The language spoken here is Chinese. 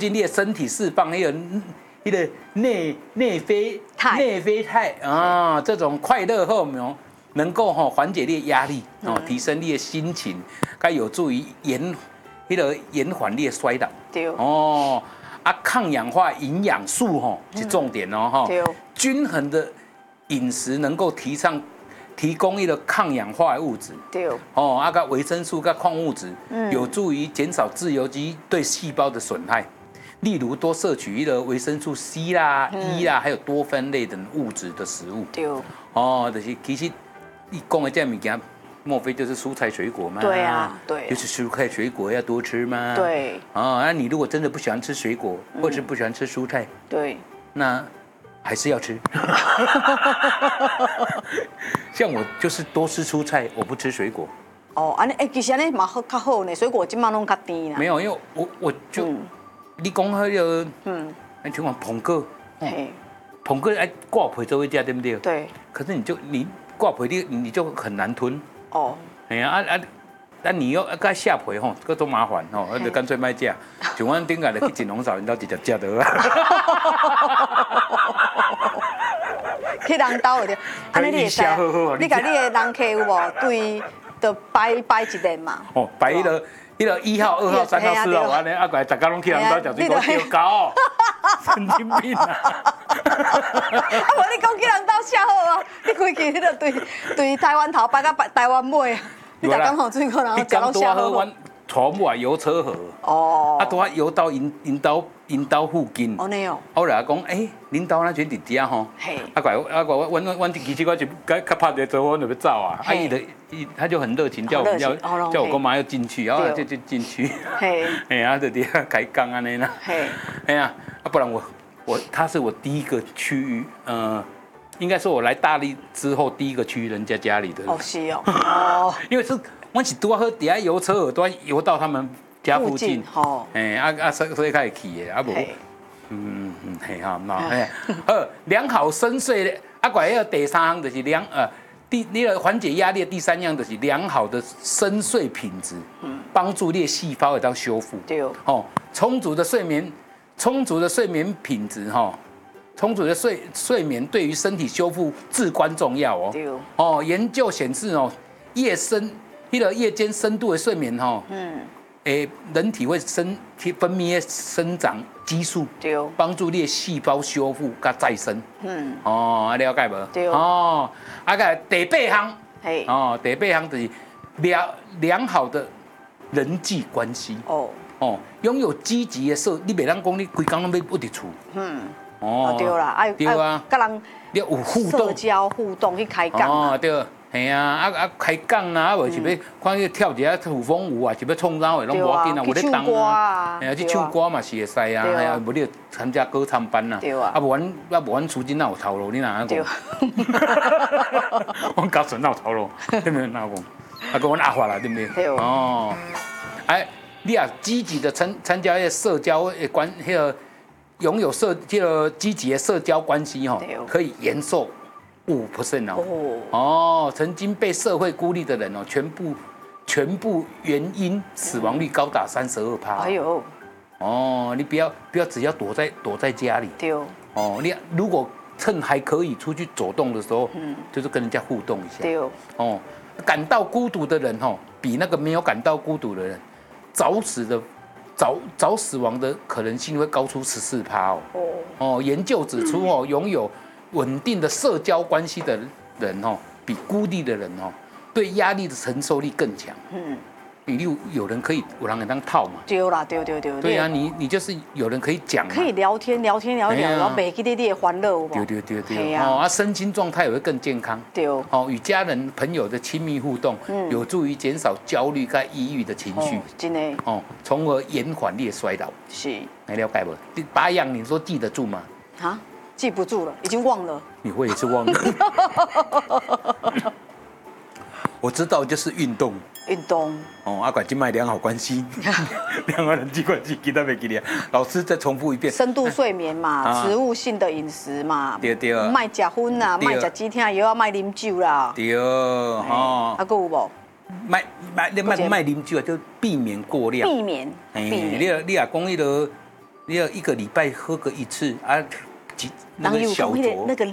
进你的身体释放那个内啡肽啊，这种快乐荷尔蒙能够缓解你的压力提升你的心情，该有助于延缓你的衰老。 对抗氧化营养素是重点对， 均衡的饮食能够提供一个抗氧化的物质， 对个维生素、个矿物质，有助于减少自由基对细胞的损害。例如多摄取一个维生素 C 啦、E 啦，还有多酚类等物质的食物。 对就是其实你讲的这物件，莫非就是蔬菜水果吗？ 对啊，对， 就是蔬菜水果要多吃吗？ 对那你如果真的不喜欢吃水果，或者是不喜欢吃蔬菜， 对， 那还是要吃。像我就是多吃蔬菜，我不吃水果。 其实安尼嘛较好呢，水果今嘛拢较甜啦。 没有，因为我就你讲那个，你听讲苹果，苹果爱挂皮才会吃，对不对？ 对。 可是你挂皮你就很难吞。哎呀你要该下皮各种麻烦那就干脆卖吃。像我顶下就去锦隆草，你到直接吃得啊。 去人兜就对，安尼你会使，你甲你的人客有无对，就摆一面嘛。 摆迄个1号、2号、3号、4号，安尼过来，大家拢去人兜食水果，丢高，神经病啊！ 无你讲去人兜写好啊，你规矩迄个对台湾头摆到台湾尾，你大讲吼水果，然后食到写好。 带我游车河，拄游到因兜附近。我来讲，恁兜那全伫遮吼，我其实我就较拍着做，我就要走啊。他就很热情，叫我干嘛要进去，然后就进去。就底下开讲安尼啦。不然他是我第一个区域，应该说我来大理之后第一个去人家家里的。 是因为是。我是拄好底下游车河，拄游到他们家附近，所以开始去的，无，良好深邃的，过来第三项就是你个缓解压力的第三样就是良好的深睡品质，帮助你的细胞会当修复。 对， 充足的睡眠品质充足的睡眠对于身体修复至关重要哦。研究显示夜间深度的睡眠人体会分泌生长激素，帮助你的细胞修复跟再生。了解无？ 对。 个第8项，第8项就是良好的人际关系。拥有积极的你袂当讲你规工拢要不伫厝。 对啦， 对啊， 跟人你有互动， 社交互动去开讲。 对。系开讲啊，无是要看你跳一下土风舞啊，是要创啥的拢无要紧啊，有咧动啊，去唱歌嘛是会使啊，系啊，无你参加歌唱班啊，无阮厝真哪有头路，你哪样讲？阮家孙哪有头路，对不对？哪有讲？跟阮阿发啦，对不对？你啊积极的参加一社交拥有积极的社交关系可以延寿5%曾经被社会孤立的人全部原因死亡率高达32%。 哎呦， 你不要只要躲在家里。 对。 你如果趁还可以出去走动的时候，就是跟人家互动一下。 对。 感到孤独的人比那个没有感到孤独的人早死亡的可能性会高出14%研究指出拥有稳定的社交关系的人比孤立的人对压力的承受力更强。有人可以当套嘛？ 对啦，对。 对啊，你就是有人可以讲， 可以聊天，然后袂记你的欢乐有无？ 对。身心状态也会更健康。 对。 与家人朋友的亲密互动，有助于减少焦虑跟抑郁的情绪。 真的。 从而延缓你的衰老。 是。 你了解不？8样你说记得住吗？ 记不住了，已经忘了。 你会也是忘了。我知道就是运动。管今麦良好关系，良好人际关系，其他没记得。老师再重复一遍。 深度睡眠嘛，植物性的饮食嘛， 对。 卖吃薰啦，卖吃止痛药，卖啉酒啦。 对。 还有无？ 卖啉酒就避免过量。 避免。 你也讲迄个你要1个礼拜喝个1次啊，那个小酌， 那个